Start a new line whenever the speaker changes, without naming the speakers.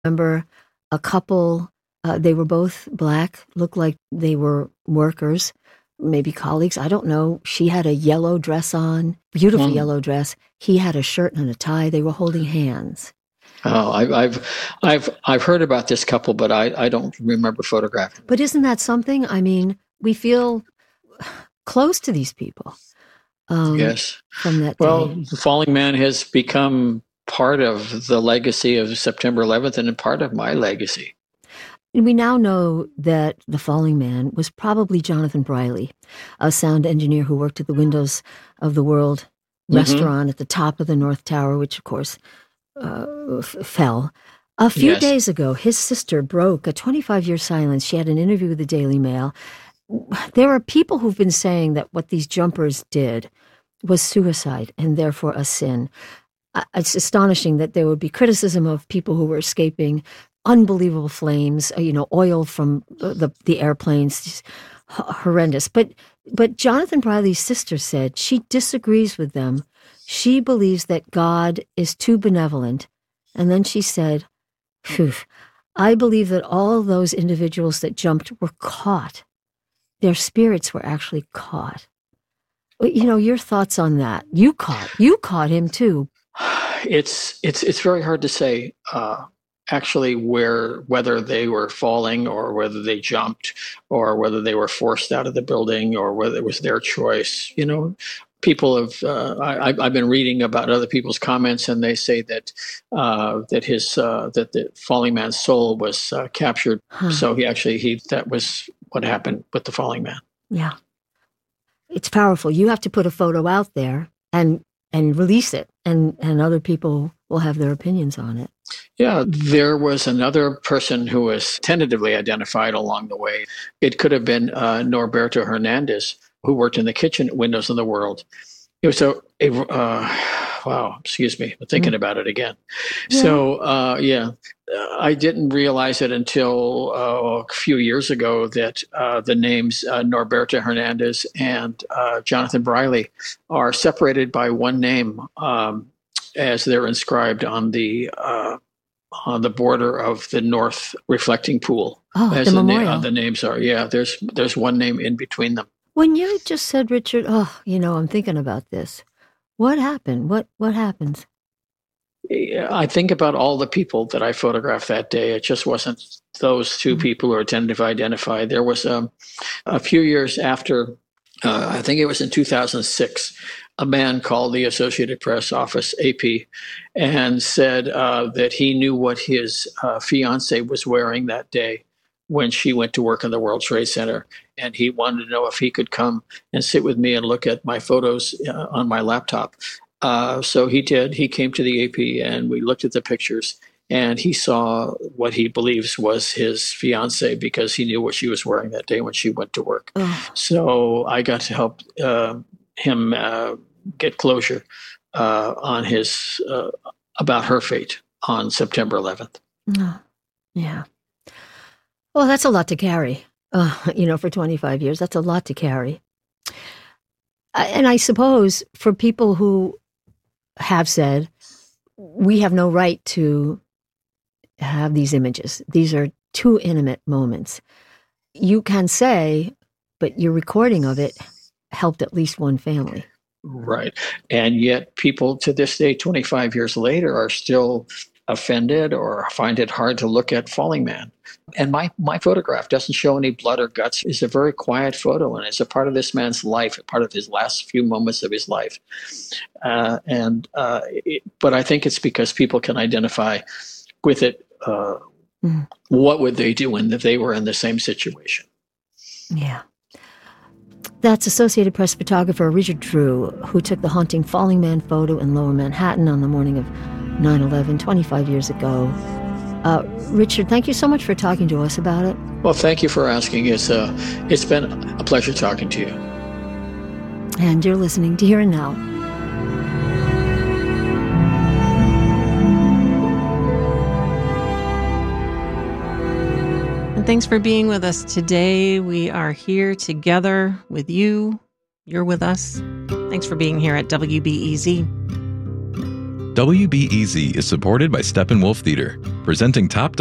Remember a couple, they were both Black, looked like they were workers, maybe colleagues, I don't know. She had a yellow dress on, beautiful yellow dress. He had a shirt and a tie. They were holding hands.
Oh, I've heard about this couple, but I don't remember photographing.
But isn't that something? I mean, we feel close to these people.
Yes.
From that
Well,
day.
The Falling Man has become part of the legacy of September 11th and part of my legacy.
We now know that the Falling Man was probably Jonathan Briley, a sound engineer who worked at the Windows of the World restaurant at the top of the North Tower, which, of course, fell. A few days ago, his sister broke a 25-year silence. She had an interview with the Daily Mail. There are people who've been saying that what these jumpers did was suicide and therefore a sin. It's astonishing that there would be criticism of people who were escaping unbelievable flames, oil from the airplanes, horrendous. But Jonathan Briley's sister said she disagrees with them. She believes that God is too benevolent. And then she said, "Phew, I believe that all those individuals that jumped were caught. Their spirits were actually caught." Your thoughts on that? You caught him too.
It's very hard to say. Actually, whether they were falling or whether they jumped or whether they were forced out of the building or whether it was their choice. People have. I've been reading about other people's comments, and they say that that the Falling Man's soul was captured. So that was what happened with the Falling Man.
Yeah, it's powerful. You have to put a photo out there and release it, and other people will have their opinions on it.
Yeah, there was another person who was tentatively identified along the way. It could have been Norberto Hernandez, who worked in the kitchen at Windows of the World. It was wow, excuse me, I'm thinking about it again. Yeah. So, I didn't realize it until a few years ago that the names Norberto Hernandez and Jonathan Briley are separated by one name as they're inscribed on the border of the north reflecting pool.
Oh,
as
the memorial.
The names are. Yeah, there's one name in between them.
When you just said, Richard, I'm thinking about this. What happened? What happens?
I think about all the people that I photographed that day. It just wasn't those two people who are tentatively identified. There was a few years after, I think it was in 2006, a man called the Associated Press office, AP, and said that he knew what his fiance was wearing that day when she went to work in the World Trade Center. And he wanted to know if he could come and sit with me and look at my photos on my laptop. So he did. He came to the AP and we looked at the pictures, and he saw what he believes was his fiance because he knew what she was wearing that day when she went to work. So I got to help him get closure on his about her fate on September 11th.
Yeah. Well, that's a lot to carry. For 25 years, that's a lot to carry. And I suppose for people who have said, we have no right to have these images. These are too intimate moments. You can say, but your recording of it helped at least one family.
Right. And yet people to this day, 25 years later, are still offended or find it hard to look at Falling Man. And my photograph doesn't show any blood or guts. It's a very quiet photo, and it's a part of this man's life, a part of his last few moments of his life. But I think it's because people can identify with it. What would they do if they were in the same situation?
Yeah. That's Associated Press photographer Richard Drew, who took the haunting Falling Man photo in Lower Manhattan on the morning of 9/11, 25 years ago. Richard, thank you so much for talking to us about it.
Well, thank you for asking. It's been a pleasure talking to you.
And you're listening to Here and Now.
And thanks for being with us today. We are here together with you. You're with us. Thanks for being here at WBEZ.
WBEZ is supported by Steppenwolf Theater, presenting top